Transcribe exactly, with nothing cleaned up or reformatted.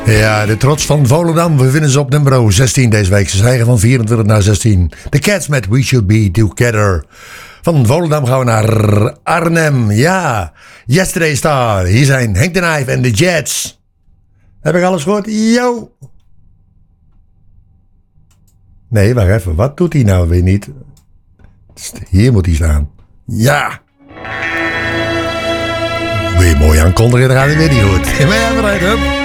Ja, de trots van Volendam. We vinden ze op nummer zestien deze week. Ze stijgen van vierentwintig naar zestien. The Cats met We Should Be Together. Van Volendam gaan we naar Arnhem. Ja, Yesterday Star. Hier zijn Hank the Knife en The Jets. Heb ik alles gehoord? Yo! Nee, wacht even. Wat doet hij nou weer niet? Hier moet hij staan. Ja! Weer mooi aankondigen, dan gaat hij weer niet goed. Maar ja, vooruit, hup.